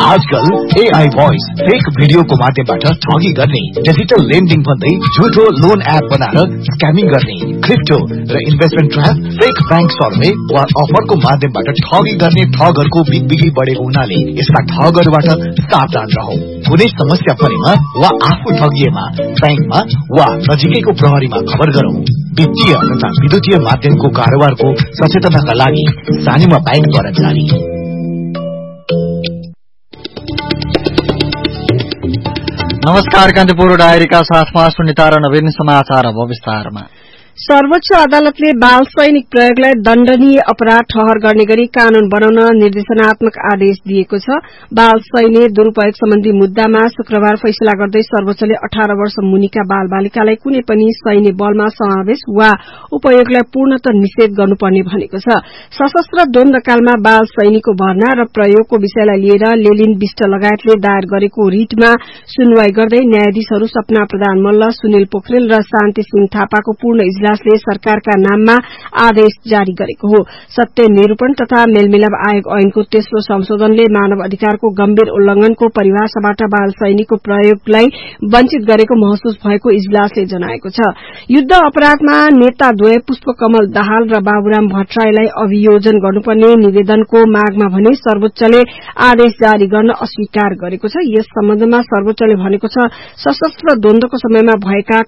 आजकल AI voice fake भिडियोको माध्यमबाट ठगी गर्ने, डिजिटल लेन्डिङ भन्दै झुटो लोन एप बनाएर स्क्यामिङ गर्ने, क्रिप्टो र investment trap, fake bank survey वा अफरको माध्यमबाट ठगी गर्ने ठगहरूको बिगबिगी बढेको हुनाले यस्ता ठगहरूबाट सावधान रहौ। कुनै समस्या परेमा वा आफू ठगिएमा बैंकमा वा नजिकैको प्रहरीमा खबर गरौं। वित्तीय तथा विद्युतीय माध्यमको कारोबारको सचेतनाका लागि सानीमा बैंकद्वारा जारी। नमस्कार, कान्तिपुर डायरीका साथमा सुनिता र नवीन समाचार अब विस्तारमा। सर्वोच्च अदालतले बाल सैनिक प्रयोगलाई दण्डनीय अपराध ठहर गर्ने गरी कानून बनाउन निर्देशनात्मक आदेश दिएको छ। बाल सैनिक दुरूपयोग सम्बन्धी मुद्दामा शुक्रबार फैसला गर्दै सर्वोच्चले 18 वर्ष मुनिका बाल बालिकालाई कुनै पनि सैन्य बलमा समावेश वा उपयोगलाई पूर्णतः निषेध गर्नुपर्ने भनेको छ। सशस्त्र द्वन्द्वकालमा बाल सैनिकको भर्ना र प्रयोगको विषयलाई लिएर लेलिन विष्ट लगायतले दायर गरेको रिटमा सुनवाई गर्दै न्यायाधीशहरू सपना प्रधान मल्ल, सुनिल पोखरेल र शान्ति सिंह थापाको पूर्ण इजलासले सरकारका नाममा आदेश जारी गरेको हो। सत्य निरूपण तथा मेलमिलाप आयोग ऐनको तेस्रो संशोधनले मानव अधिकारको गम्भीर उल्लंघनको परिभाषाबाट बाल सैनिकको प्रयोगलाई वञ्चित गरेको महसुस भएको इजलासले जनाएको छ। युद्ध अपराधमा नेताद्वय पुष्पकमल दाहाल र बाबुराम भट्टराईलाई अभियोजन गर्नुपर्ने निवेदनको मागमा भने सर्वोच्चले आदेश जारी गर्न अस्वीकार गरेको छ। यस सम्बन्धमा सर्वोच्चले भनेको छ, सशस्त्र द्वन्द्वको समयमा भएका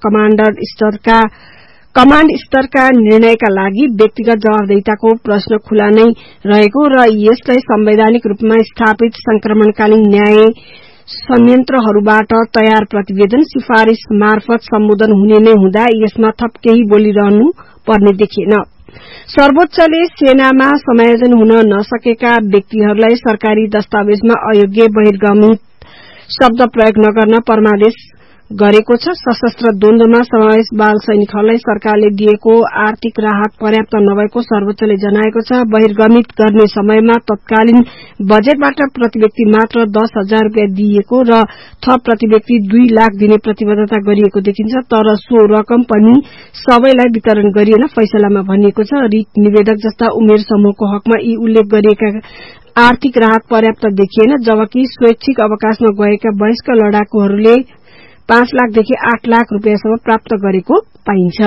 कमाण्ड स्तरका निर्णयका लागि व्यक्तिगत जवाबदेहिताको प्रश्न खुला नै रहेको र यसलाई संवैधानिक रूपमा स्थापित संक्रमणकालीन न्याय संयन्त्रहरूबाट तयार प्रतिवेदन सिफारिश मार्फत सम्बोधन हुने नै हुँदा यसमा थप केही बोलिरहनु पर्ने देखिएन। सर्वोच्चले सेनामा समायोजन हुन नसकेका व्यक्तिहरूलाई सरकारी दस्तावेजमा अयोग्य बहिर्गमित शब्द प्रयोग नगर्न परमादेश गरेको छ। सशस्त्र द्वन्द्वमा समावेश बाल सैनिकहरूलाई सरकारले दिएको आर्थिक राहत पर्याप्त नभएको सर्वोच्चले जनाएको छ। बहिर्गमित गर्ने समयमा तत्कालीन बजेटबाट प्रति व्यक्ति मात्र 10,000 रूपियाँ दिइएको र थप प्रति व्यक्ति 2 लाख दिने प्रतिबद्धता गरिएको देखिन्छ, तर सो रकम पनि सबैलाई वितरण गरिएन। फैसलामा भनिएको छ, रिट निवेदक जस्ता उमेर समूहको हकमा यी उल्लेख गरिएका आर्थिक राहत पर्याप्त देखिएन, जबकि स्वैच्छिक अवकाशमा गएका वयस्क लडाकुहरूले 5 लाखदेखि 8 लाख रूपियाँसम्म प्राप्त गरेको पाइन्छ।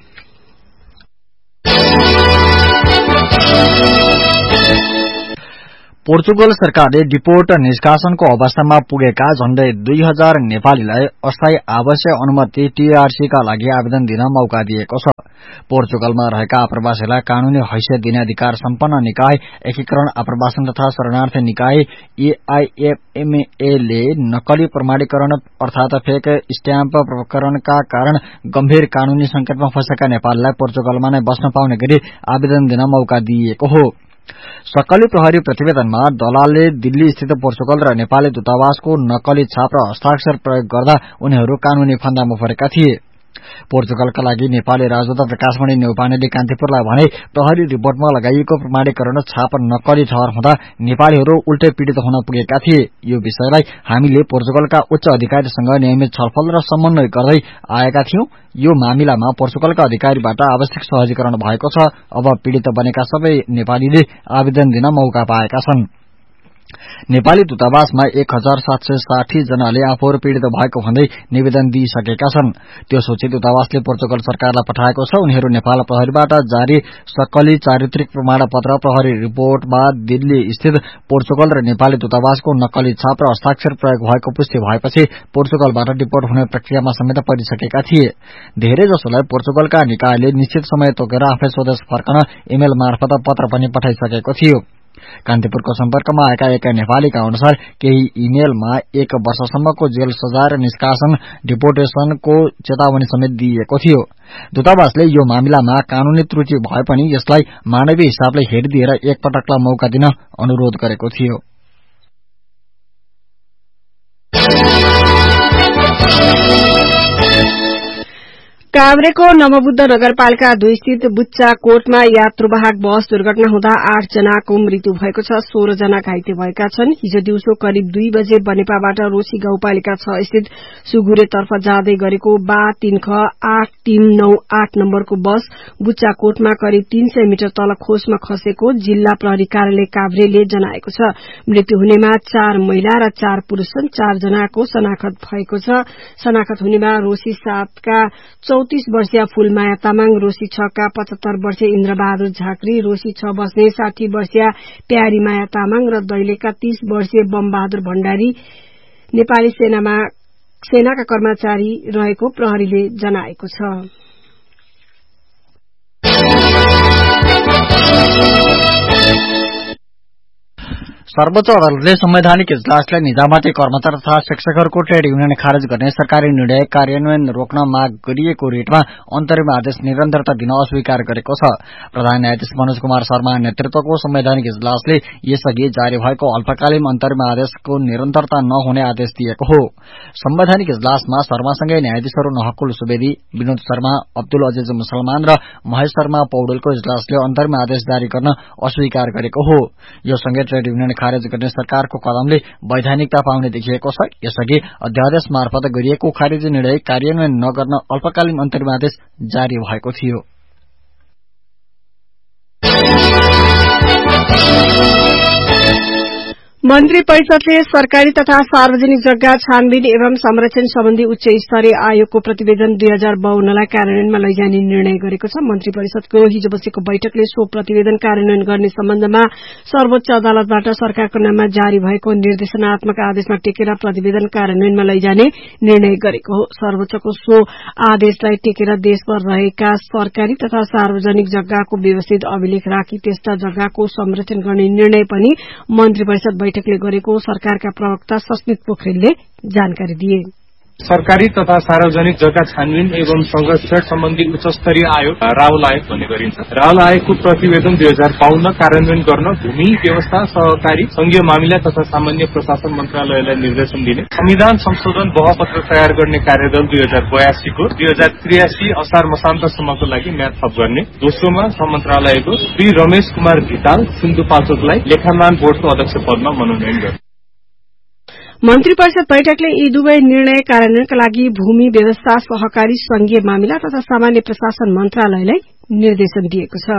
पोर्चुगल सरकारले डिपोर्ट निष्कासनको अवस्थामा पुगेका झण्डै 2000 नेपालीलाई अस्थायी आवासीय अनुमति टीआरसीका लागि आवेदन दिन मौका दिएको छ। पोर्चुगलमा रहेका आप्रवासीलाई कानूनी हैसियत दिने अधिकार सम्पन्न निकाय एकीकरण आप्रवासन तथा शरणार्थी निकाय EIFMA ले नक्कली प्रमाणीकरण अर्थात फेक स्ट्याम्प प्रकरणका कारण गम्भीर कानूनी संकटमा फँसेका नेपालीलाई पोर्चुगलमा नै बस्न पाउने गरी आवेदन दिन मौका दिएको हो। सक्कली प्रहरी प्रतिवेदनमा दलालले दिल्ली स्थित पोर्चुगल र नेपाली दूतावासको नक्कली छाप र हस्ताक्षर प्रयोग गर्दा उनीहरू कानूनी फन्दामा परेका थिए। पोर्चुगलका लागि नेपाली राजदूत प्रकाशमणि न्यौपानेले कान्तिपुरलाई भने, प्रहरी रिपोर्टमा लगाइएको प्रमाणीकरण छाप नक्कली ठहर हुँदा नेपालीहरू उल्टै पीड़ित हुन पुगेका थिए। यो विषयलाई हामीले पोर्चुगलका उच्च अधिकारीसँग नियमित छलफल र समन्वय गर्दै आएका थियौं। यो मामिलामा पोर्चुगलका अधिकारीबाट आवश्यक सहजीकरण भएको छ। अब पीड़ित बनेका सबै नेपालीले आवेदन दिन मौका पाएका छन्। नेपाली दूतावासमा 1760 जनाले आफूहरू पीड़ित भएको भन्दै निवेदन दिइसकेका छन्। त्यो सूची दूतावासले पोर्चुगल सरकारलाई पठाएको छ। उनीहरू नेपाल प्रहरीबाट जारी सक्कली चारित्रिक प्रमाणपत्र, प्रहरी रिपोर्टमा दिल्ली स्थित पोर्चुगल र नेपाली दूतावासको नक्कली छाप र हस्ताक्षर प्रयोग भएको पुष्टि भएपछि पोर्चुगलबाट डिपोर्ट हुने प्रक्रियामा समेत परिसकेका थिए। धेरै जसोलाई पोर्चुगलका निकायले निश्चित समय तोकेर आफै स्वदेश फर्कन इमेल मार्फत पत्र पनि पठाइसकेको थियो। कान्तिपुरको सम्पर्कमा आएका एक नेपालीका अनुसार केही इमेलमा 1 वर्षसम्मको जेल सजाय र निष्कासन डिपोर्टेशनको चेतावनी समेत दिइएको थियो। दूतावासले यो मामिलामा कानूनी त्रुटि भए पनि यसलाई मानवीय हिसाबले हेरिदिएर एक पटकलाई मौका दिन अनुरोध गरेको थियो। काभ्रेको नवबुद्ध नगरपालिका 2 स्थित बुच्चा कोटमा यात्रुवाहक बस दुर्घटना हुँदा 8 जनाको मृत्यु भएको छ। 16 जना घाइते भएका छन्। हिजो दिउँसो करिब 2 बजे बनेपाबाट रोशी गाउँपालिका 6 स्थित सुगुरेतर्फ जाँदै गरेको बा 3ख 8398 नम्बरको बस बुच्चा कोटमा करिब 300 मिटर तल खोसमा खसेको जिल्ला प्रहरी कार्यालय काभ्रेले जनाएको छ। मृत्यु हुनेमा 4 महिला र 4 पुरूष छन्। 4 जनाको शनाखत भएको छ। शनाखत हुनेमा रोशी 7 का 34 वर्षीय फूलमाया तामाङ, रोशी 6 का 75 वर्षीय इन्द्रबहादुर झाँक्री, रोशी 6 बस्ने 60 वर्षीय प्यारी माया तामाङ र दैलेखका 30 वर्षीय बमबहादुर भण्डारी नेपाली सेनाका कर्मचारी रहेको प्रहरीले जनाएको छ। सर्वोच्च अदालतले संवैधानिक इजलासलाई निजामती कर्मचारी तथा शिक्षकहरूको ट्रेड युनियन खारेज गर्ने सरकारी निर्णय कार्यान्वयन रोक्न माग गरिएको रिटमा अन्तरिम आदेश निरन्तरता दिन अस्वीकार गरेको छ। प्रधान न्यायाधीश मनोज कुमार शर्मा नेतृत्वको संवैधानिक इजलासले यसअघि जारी भएको अल्पकालीन अन्तरिम आदेशको निरन्तरता नहुने आदेश दिएको हो। संवैधानिक इजलासमा शर्मासँगै न्यायाधीशहरू नहकुल सुवेदी, विनोद शर्मा, अब्दुल अजिज मुसलमान र महेश शर्मा पौडेलको इजलासले अन्तरिम आदेश जारी गर्न अस्वीकार गरेको हो। यो सँगै ट्रेड युनियन खारेज गर्ने सरकारको कदमले वैधानिकता पाउने देखिएको छ। यसअघि अध्यादेश मार्फत गरिएको खारेजी निर्णय कार्यान्वयन नगर्न अल्पकालीन अन्तरिम आदेश जारी भएको थियो। मन्त्री परिषदले सरकारी तथा सार्वजनिक जग्गा छानबिन एवं संरक्षण सम्बन्धी उच्च स्तरीय आयोगको प्रतिवेदन 2052 लाई कार्यान्वयनमा लैजाने निर्णय गरेको छ। मन्त्री परिषदको हिजो बसेको बैठकले सो प्रतिवेदन कार्यान्वयन गर्ने सम्बन्धमा सर्वोच्च अदालतबाट सरकारको नाममा जारी भएको निर्देशनात्मक आदेशमा टेकेर प्रतिवेदन कार्यान्वयनमा लैजाने निर्णय गरेको हो। सर्वोच्चको सो आदेशलाई टेकेर देशभर रहेका सरकारी तथा सार्वजनिक जग्गाको व्यवस्थित अभिलेख राखी त्यस्ता जग्गाको संरक्षण गर्ने निर्णय पनि मन्त्री परिषद बैठकले गरेको सरकारका प्रवक्ता सस्मित पोखरेलले जानकारी दिए। सरकारी तथा सार्वजनिक जग्गा छानबिन एवं संरक्षण सम्बन्धी उच्चस्तरीय आयोग राहुल आयोग भन्ने गरिन्छ। राहुल आयोगको प्रतिवेदन 2052 कार्यान्वयन गर्न भूमि व्यवस्था सहकारी संघीय मामिला तथा सामान्य प्रशासन मन्त्रालयलाई निर्देशन दिने, संविधान संशोधन बहपत्र तयार गर्ने कार्यदल 2082 को 2083 असार मसान्तसम्मको लागि म्याद थप गर्ने, दोस्रोमा मन्त्रालयको श्री रमेश कुमार भिताल सिन्धुपाल्चोकलाई लेखामान बोर्डको अध्यक्ष पदमा मनोनयन गर्ने। मन्त्री परिषद बैठकले यी दुवै निर्णय कार्यान्वयनका लागि भूमि व्यवस्था सहकारी संघीय मामिला तथा सामान्य प्रशासन मन्त्रालयलाई निर्देशन दिएको छ।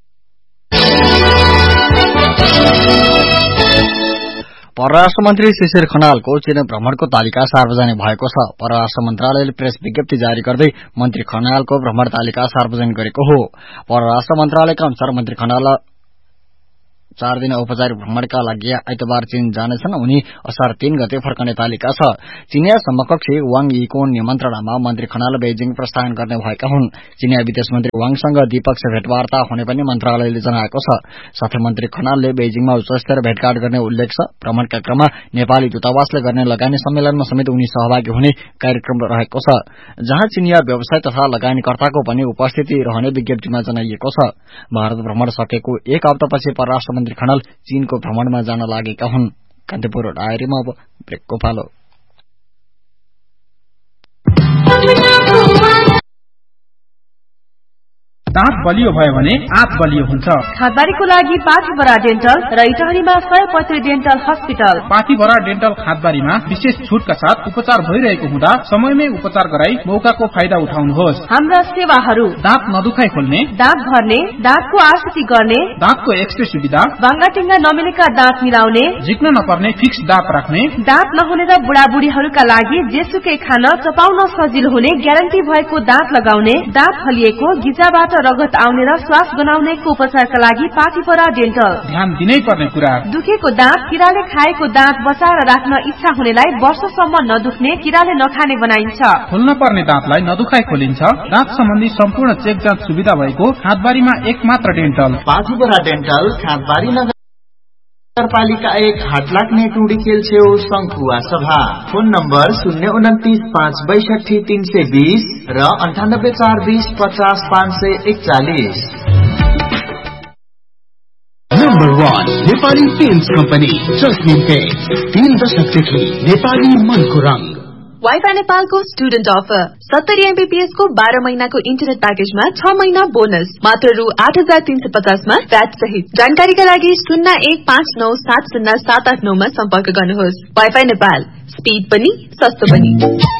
परराष्ट्र मन्त्री शिशिर खनालको चीन भ्रमणको तालिका सार्वजनिक भएको छ। परराष्ट्र मन्त्रालयले प्रेस विज्ञप्ति जारी गर्दै मन्त्री खनालको भ्रमण तालिका सार्वजनिक गरेको हो। परराष्ट्र मन्त्रालयका अनुसार मन्त्री खनाल 4 दिन औपचारिक भ्रमणका लागि आइतबार चीन जानेछन्। उनी असार 3 गते फर्कने तालिका छ। चीनिया समकक्षी वाङ यीको निमन्त्रणामा मन्त्री खनाल बेजिङ प्रस्थान गर्ने भएका हुन्। चीनिया विदेश मन्त्री वाङसँग द्विपक्षीय भेटवार्ता हुने पनि मन्त्रालयले जनाएको छ। साथै मन्त्री खनालले बेजिङमा उच्चस्तरीय भेटघाट गर्ने उल्लेख छ। भ्रमणका क्रममा नेपाली दूतावासले गर्ने लगानी सम्मेलनमा समेत उनी सहभागी हुने कार्यक्रम रहेको छ, जहाँ चीनिया व्यवसाय तथा लगानीकर्ताको पनि उपस्थिति रहने विज्ञप्तिमा जनाइएको छ। भारत भ्रमण सकेको 1 हप्तापछि परराष्ट्र मन्त्री खनाल चीनको भ्रमणमा जान लागेका हुन्। कान्तिपुर डायरीमा अब ब्रेकको पालो। दाँत बलियो भयो भने आँत बलियो हुन्छ। खादबारीको लागि पाथीभरा डेन्टल र इटहरीमा 100% डेन्टल हस्पिटल। पाथीभरा डेन्टल खादबारीमा विशेष छुटका साथ उपचार भइरहेको हुँदा समयमै उपचार गराई मौकाको फाइदा उठाउनुहोस्। हाम्रा सेवाहरू दाँत नदुखाइ खोल्ने, दाँत भर्ने, दाँतको आकृति गर्ने, दाँतको एक्सरे सुविधा, बाङ्गाटिङ्गा नमिलेका दाँत मिलाउने, झिक्न नपर्ने फिक्स दाँत राख्ने, दाँत नहुने र बुढाबुढीहरूका लागि जेसुकै खान चपाउन सजिलो हुने ग्यारेन्टी भएको दाँत लगाउने, दाँत फलिएको गिजाबाट रगत आउने र श्वास बनाउनेको उपचारका लागि पाथीभरा डेन्टल। ध्यान दिनै पर्ने कुरा, दुखेको दाँत, किराले खाएको दाँत बचाएर राख्न इच्छा हुनेलाई वर्षसम्म नदुख्ने, किराले नखाने बनाइन्छ। खोल्न पर्ने दाँतलाई नदुखाइ खोलिन्छ। दाँत सम्बन्धी सम्पूर्ण चेक जाँच सुविधा भएको खादबारीमा एकमात्र डेन्टल। पाथीभरा डेन्टल, खादबारी नगरपालिका 1, हाटलाग्ने टुडीखेल छेउ संखुवा सभा। फोन नम्बर 029562320 र 9842050541। नम्बर 1 नेपाली फिल्म्स कम्पनी जस्मिन टेक्स। 3 दशकदेखि नेपाली मनको रंग। वाइफाई नेपालको स्टुडेन्ट अफर 70 MBPS को 12 महिनाको इन्टरनेट प्याकेजमा 6 महिना बोनस मात्र रु 8350 मा भ्याट सहित। जानकारीका लागि 0159707889 मा सम्पर्क गर्नुहोस्। वाइफाई नेपाल, स्पीड पनि सस्तो पनि।